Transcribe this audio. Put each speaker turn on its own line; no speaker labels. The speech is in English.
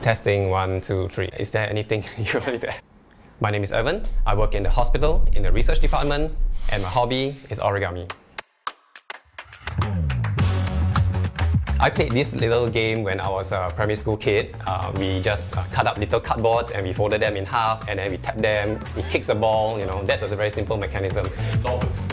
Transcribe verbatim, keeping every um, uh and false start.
Testing, one, two, three. Is there anything you want me to add? My name is Evan. I work in the hospital, in the research department, and my hobby is origami. I played this little game when I was a primary school kid. Uh, we just uh, cut up little cardboards and we folded them in half and then we tap them. It kicks the ball, you know, that's a very simple mechanism.